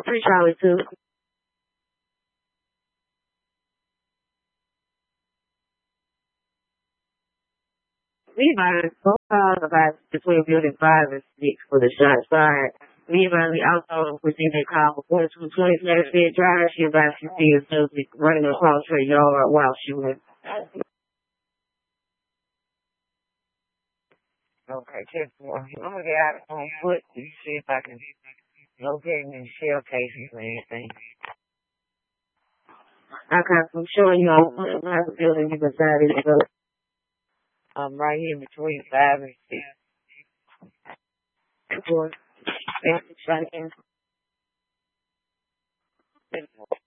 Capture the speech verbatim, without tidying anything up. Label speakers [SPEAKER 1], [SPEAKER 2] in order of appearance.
[SPEAKER 1] Three Charlie two. Levi both calls about between building five and six for the shot fired. Levi we also received a call for two twenty Fed Drive. She about to see herself running across her yard while she was. Okay, check for I'm gonna get out on foot to see if I can locate any shell cases or anything. Okay, I'm showing you on the building you can find it. I'm right here between five and six. For,